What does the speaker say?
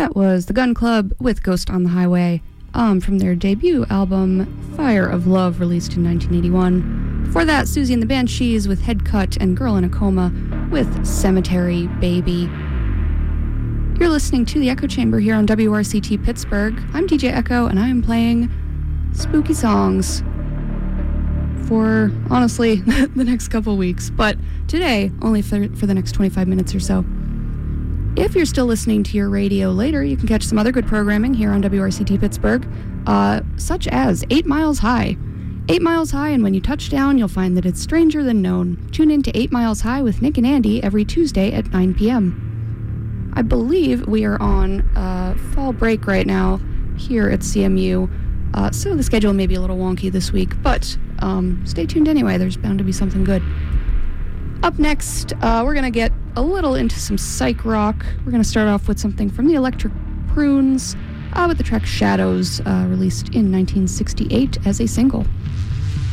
That was The Gun Club with Ghost on the Highway from their debut album Fire of Love, released in 1981. Before that, Susie and the Banshees with Head Cut and Girl in a Coma with Cemetery Baby. You're listening to The Echo Chamber here on WRCT Pittsburgh. I'm DJ Echo, and I am playing spooky songs for, honestly, the next couple weeks. But today, only for the next 25 minutes or so. If you're still listening to your radio later, you can catch some other good programming here on WRCT Pittsburgh, such as 8 Miles High. 8 Miles High, and when you touch down, you'll find that it's stranger than known. Tune in to 8 Miles High with Nick and Andy every Tuesday at 9 p.m. I believe we are on fall break right now here at CMU, so the schedule may be a little wonky this week, but stay tuned anyway. There's bound to be something good. Up next, we're going to get a little into some psych rock. We're going to start off with something from the Electric Prunes with the track Shadows, released in 1968 as a single.